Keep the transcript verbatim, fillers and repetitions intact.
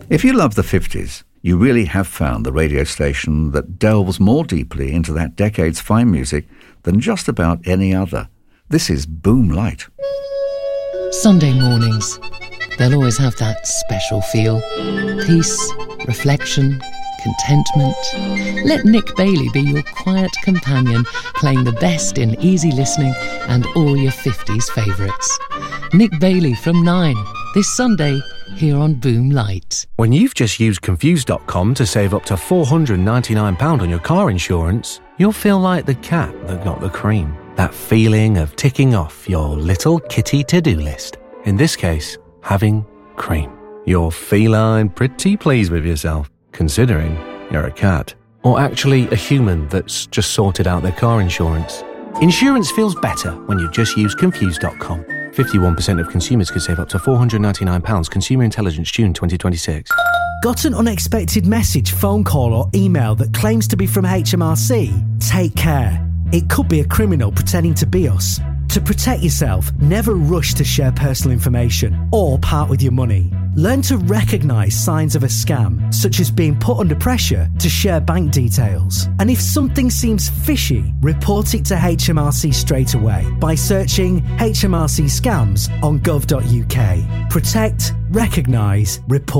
If you love the fifties, you really have found the radio station that delves more deeply into that decade's fine music than just about any other. This is Boom Light. Sunday mornings, they'll always have that special feel. Peace, reflection, contentment. Let Nick Bailey be your quiet companion, playing the best in easy listening and all your fifties favourites. Nick Bailey from nine, this Sunday, here on Boom Light. When you've just used Confused dot com to save up to four hundred ninety-nine pounds on your car insurance, you'll feel like the cat that got the cream. That feeling of ticking off your little kitty to-do list. In this case, having cream. You're feline pretty pleased with yourself, considering you're a cat. Or actually a human that's just sorted out their car insurance. Insurance feels better when you just use Confused dot com. fifty-one percent of consumers could save up to four hundred ninety-nine pounds. Consumer Intelligence, June twenty twenty-six. Got an unexpected message, phone call or email that claims to be from H M R C? Take care. It could be a criminal pretending to be us. To protect yourself, never rush to share personal information or part with your money. Learn to recognise signs of a scam, such as being put under pressure to share bank details. And if something seems fishy, report it to H M R C straight away by searching H M R C scams on gov dot U K. Protect, recognise, report.